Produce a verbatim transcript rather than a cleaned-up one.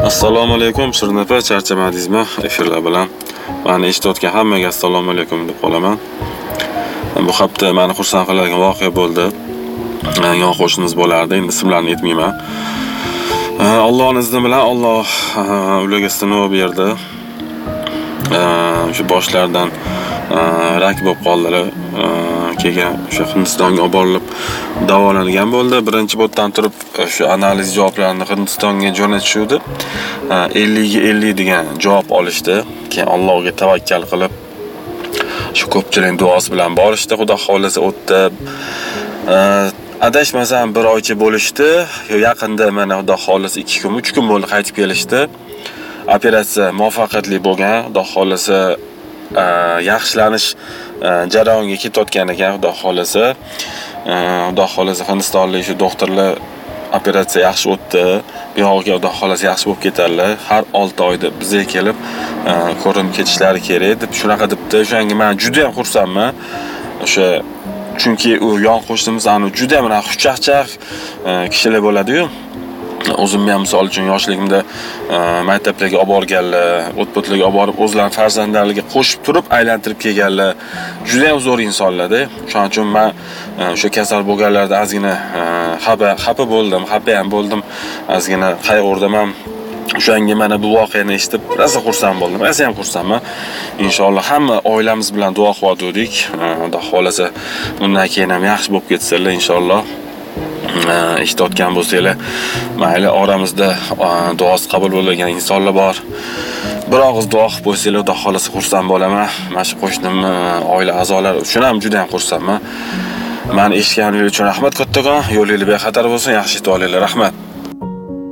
Assalomu alaykum, Shirin opa, charchamadingizmi efirlar bilan? Mani eshitayotgan hammaga assalomu alaykum deb qolaman. Bu hafta meni xursand qiladigan voqea bo'ldi. Yon qo'shnimiz bo'lardi, endi ismlarini aytmayman. Allohning izni bilan Alloh ularga sinov berdi. O'sha boshlardan rak bo'lib qoldilar. Keyin o'sha Hindistonga olib borilib davolangan bo'ldi. Birinchi bo'tdan turib o'sha analiz javoblarini Hindistonga jo'natishdi. ellik ga ellik degan javob olishdi. Keyin Allohga tavakkal qilib shu ko'pchilik duosi bilan borishdi. Xudo xolasa o'tdi. Adashmasam bir oycha bo'lishdi. Yaqinda mana Xudo xolasa ikki kun, uch kun bo'ldi qaytib kelishdi. Operatsiya muvaffaqiyatli bo'lgan. Xudo xolasa yaxshilanish jarayoniga ketayotgan ekan. Xudo xolasa Xudo xolasa Hindistonlik shu doktorlar operatsiya yaxshi o'tdi. Bu yog'iga Xudo xolasa yaxshi bo'lib ketadilar. Har olti oyda bizga kelib ko'rinib ketishlari kerak deb shunaqa debdi. O'shanga men juda ham xursandman. O'sha chunki u yon qo'shnimiz ani juda ham xushchaqchaq kishilar bo'ladi-yu. O'zimni ham misol uchun yoshligimda maktablarga olib borganlar, o't-o'tlarga olib borib o'zlarining farzandlariga qo'shib turib aylantirib kelganlar. Juda ham zo'r insonlar-da. Shuning uchun men o'sha kasal bo'lganlarda ozgina xafa xafa bo'ldim, xafa ham bo'ldim. Ozgina qayg'urdim ham. O'shanga mana bu voqeani eshitib, rosa xursand bo'ldim. Rosa ham xursandman. Inshaalloh hamma oilamiz bilan duo qildik. Xudo xolasa bundan keyin ham yaxshi bo'lib ketsinlar inshaalloh. Eshitayotgan bo'lsanglar, mayli oramizda duosi qabul bo'lgan insonlar bor. Bir og'iz duo qilib qo'ysanglar, Xudo xolasa xursand bo'laman. Mana shu qo'shnimni oila a'zolari uchun ham juda ham xursandman. Meni eshitganingiz uchun rahmat kattakon. Yo'lingiz bexatar bo'lsin, yaxshi yetib olinglar. Rahmat.